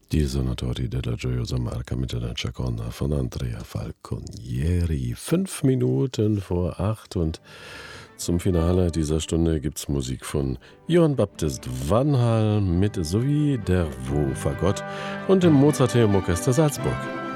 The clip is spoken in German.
Die Sonatori della Gioiosa Marca mit der Chaconda von Andrea Falconieri. 5 Minuten vor 8 und zum Finale dieser Stunde gibt's Musik von Johann Baptist Vanhal mit sowie der Wo Fagott und dem Mozarteum Orchester Salzburg.